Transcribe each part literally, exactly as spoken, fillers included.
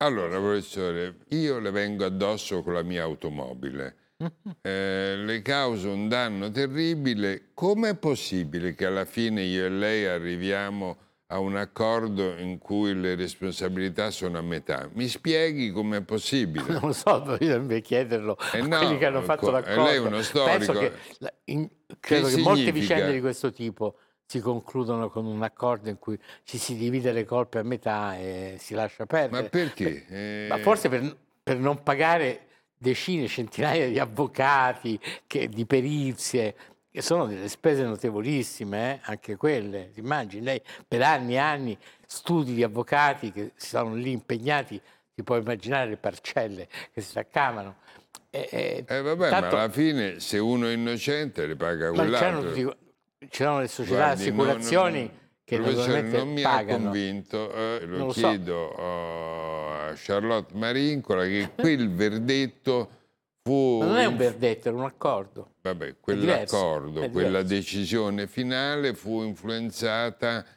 Allora, professore, io le vengo addosso con la mia automobile, eh, le causo un danno terribile. Com'è possibile che alla fine io e lei arriviamo a un accordo in cui le responsabilità sono a metà? Mi spieghi com'è possibile? Non lo so, bisognerebbe chiederlo Eh a quelli che hanno no, fatto co- e lei è l'accordo. uno Penso storico. che, la- in- Che credo che molte vicende significa? di questo tipo si concludono con un accordo in cui ci si divide le colpe a metà e si lascia Ma perdere. Beh, perché? ma Eh, forse per, per non pagare decine, centinaia di avvocati, che- di perizie, che sono delle spese notevolissime, eh, anche quelle. Ti immagini, lei per anni e anni studi di avvocati che si sono lì impegnati, si può immaginare le parcelle che si staccavano. E, e, eh, vabbè, ma tanto, alla fine se uno è innocente le paga ma c'erano quell'altro. tutti, c'erano le società di Guardi, no- assicurazioni non- che professore, naturalmente non mi ha pagano. convinto, eh, lo Non lo so, chiedo oh, a Charlotte Marincola, che quel verdetto ma fu, non è un inf- verdetto, è un accordo. vabbè, È diverso, quell'accordo, è quella diverso. decisione finale fu influenzata,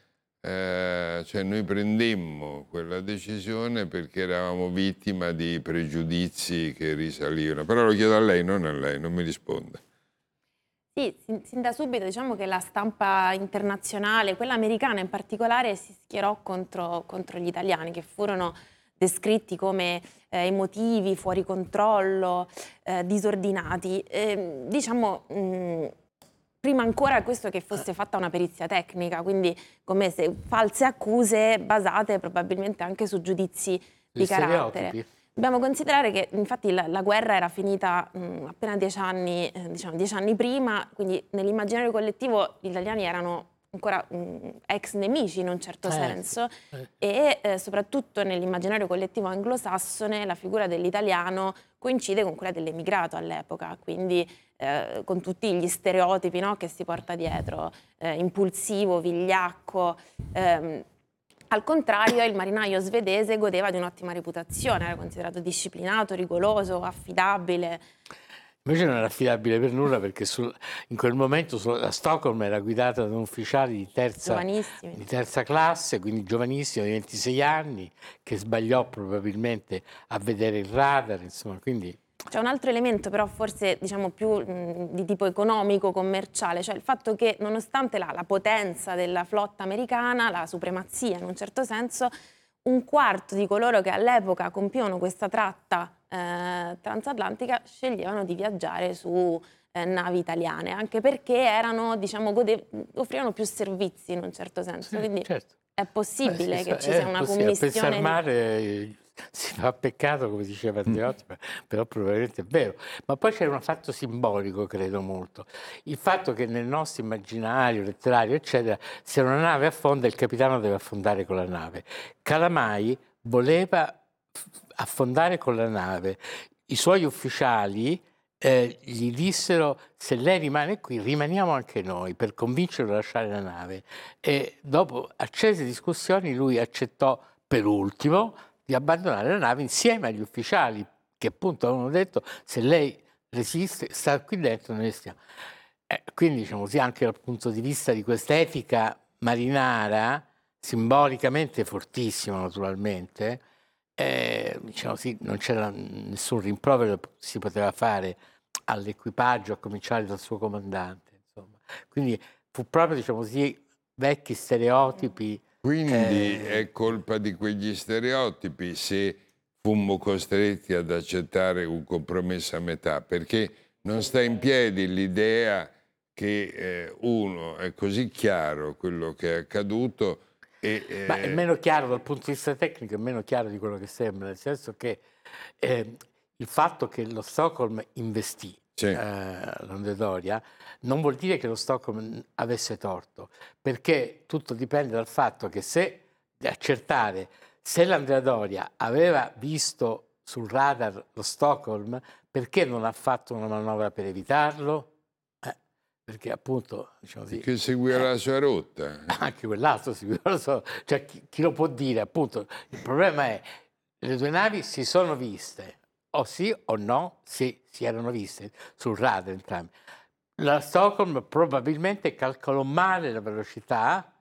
eh, cioè noi prendemmo quella decisione perché eravamo vittima di pregiudizi che risalivano. Però lo chiedo a lei, non a lei, non mi risponda. Sì, sin, sin da subito diciamo che la stampa internazionale, quella americana in particolare, si schierò contro, contro gli italiani, che furono descritti come eh, emotivi, fuori controllo, eh, disordinati. E, diciamo, mh, prima ancora questo che fosse fatta una perizia tecnica, quindi come se false accuse basate probabilmente anche su giudizi Gli di carattere. stereotipi. Dobbiamo considerare che infatti la, la guerra era finita mh, appena dieci anni, eh, diciamo dieci anni prima, quindi nell'immaginario collettivo gli italiani erano ancora mh, ex nemici in un certo Eh, senso eh. e eh, soprattutto nell'immaginario collettivo anglosassone la figura dell'italiano coincide con quella dell'emigrato all'epoca, quindi eh, con tutti gli stereotipi, no, che si porta dietro, eh, impulsivo, vigliacco. ehm, Al contrario, il marinaio svedese godeva di un'ottima reputazione, era considerato disciplinato, rigoroso, affidabile. Invece non era affidabile per nulla perché sul- in quel momento su- la Stockholm era guidata da un ufficiale di terza, Giovanissimi. di terza classe, quindi giovanissimo, di ventisei anni, che sbagliò probabilmente a vedere il radar, insomma, quindi... C'è un altro elemento però forse diciamo più mh, di tipo economico, commerciale, cioè il fatto che nonostante la, la potenza della flotta americana, la supremazia in un certo senso, un quarto di coloro che all'epoca compivano questa tratta eh, transatlantica sceglievano di viaggiare su eh, navi italiane, anche perché erano, diciamo, gode- offrivano più servizi in un certo senso. Sì, Quindi certo. è Beh, possibile sì, che ci è sia una così, a pensare commistione di... male eh, si fa peccato, come diceva Andreotti, ma- però probabilmente è vero. Ma poi c'era un fatto simbolico, credo molto. Il fatto che nel nostro immaginario letterario, eccetera, se una nave affonda, il capitano deve affondare con la nave. Calamai voleva f- affondare con la nave. I suoi ufficiali eh, gli dissero: se lei rimane qui, rimaniamo anche noi, per convincerlo a lasciare la nave. E dopo accese discussioni lui accettò per ultimo di abbandonare la nave insieme agli ufficiali che appunto avevano detto: se lei resiste, sta qui dentro, noi stiamo. Eh, quindi diciamo così, anche dal punto di vista di questa etica marinara, simbolicamente fortissima naturalmente, eh, diciamo sì, non c'era nessun rimprovero che si poteva fare all'equipaggio, a cominciare dal suo comandante, insomma. Quindi fu proprio, diciamo così, vecchi stereotipi. Quindi eh, è colpa di quegli stereotipi se fummo costretti ad accettare un compromesso a metà, perché non sta in piedi l'idea che eh, uno è così chiaro quello che è accaduto e Ma è eh, meno chiaro dal punto di vista tecnico, è meno chiaro di quello che sembra, nel senso che eh, il fatto che lo Stockholm investì sì, eh, l'Andedoria non vuol dire che lo Stockholm avesse torto, perché tutto dipende dal fatto che se di accertare se l'Andrea Doria aveva visto sul radar lo Stockholm, perché non ha fatto una manovra per evitarlo? Eh, perché appunto, diciamo così, che seguiva eh, la sua rotta. anche quell'altro sicuro, lo so. Cioè, chi, chi lo può dire, appunto. Il problema è le due navi si sono viste, o sì o no, sì, si erano viste sul radar entrambi. La Stockholm probabilmente calcolò male la velocità